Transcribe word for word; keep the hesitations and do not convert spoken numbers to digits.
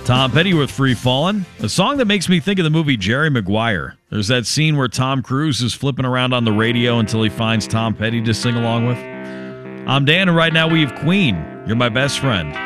Tom Petty with Free Fallin', a song that makes me think of the movie Jerry Maguire. There's that scene where Tom Cruise is flipping around on the radio until he finds Tom Petty to sing along with. I'm Dan, and right now we have Queen, You're My Best Friend.